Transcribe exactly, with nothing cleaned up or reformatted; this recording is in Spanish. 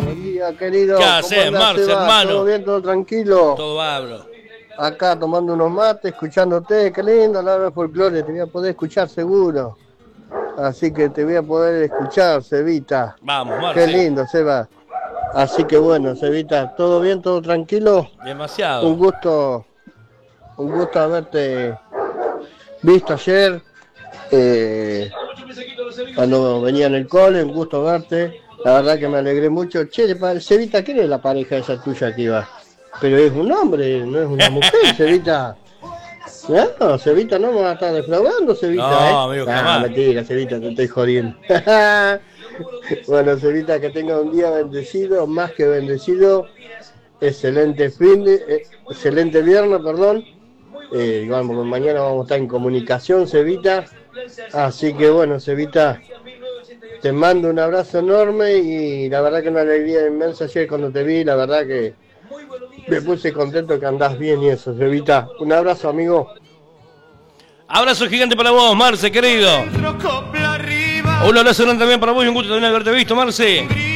Buen día, querido. ¿Qué haces, Marce, hermano? ¿Todo bien, todo tranquilo? Todo hablo. Acá tomando unos mates, escuchándote. Qué lindo la hora de folclore. Te voy a poder escuchar seguro. Así que te voy a poder escuchar, Cevita. Vamos, Marce. Qué lindo, Seba. Así que bueno, Cevita, ¿todo bien, todo tranquilo? Demasiado. Un gusto, un gusto haberte visto ayer. Eh, cuando venía en el cole, un gusto verte. La verdad que me alegré mucho. Che, Cevita, ¿quién es la pareja esa tuya que iba? Pero es un hombre, no es una mujer, Cevita. No, Cevita, no me va a estar defraudando, Cevita, No, ¿eh? amigo, Ah, jamás. mentira, Cevita, te estoy jodiendo. Bueno, Cevita, que tenga un día bendecido, más que bendecido. Excelente fin de, eh, excelente viernes, perdón. Eh, igual, porque mañana vamos a estar en comunicación, Cevita. Así que bueno, Cevita, te mando un abrazo enorme y la verdad que una alegría inmensa ayer cuando te vi, la verdad que me puse contento que andás bien y eso, Cevita. Un abrazo, amigo. Abrazo gigante para vos, Marce, querido. Un abrazo grande también para vos y un gusto también haberte visto, Marce.